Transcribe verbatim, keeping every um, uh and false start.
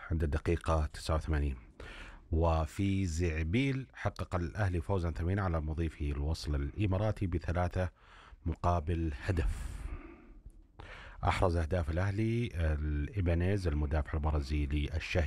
عند الدقيقة تسعة وثمانين. وفي زعبيل حقق الأهلي فوزا ثمينا على مضيفه الوصل الإماراتي بثلاثة مقابل هدف. أحرز أهداف الأهلي الإبانيز المدافع البرازيلي الشهير